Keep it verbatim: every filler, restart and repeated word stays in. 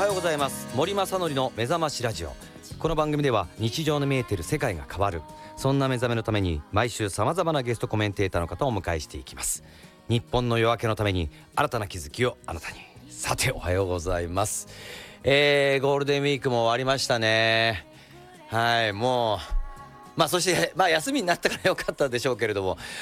はようございます。森正則の目覚ましラジオ。この番組では日常の見えている世界が変わる、そんな目覚めのために毎週さまざまなゲストコメンテーターの方をお迎えしていきます。日本の夜明けのために新たな気づきをあなたに。さておはようございます。えー、ゴールデンウィークも終わりましたね。はい、もうまあそしてまあ休みになったからよかったでしょうけれども、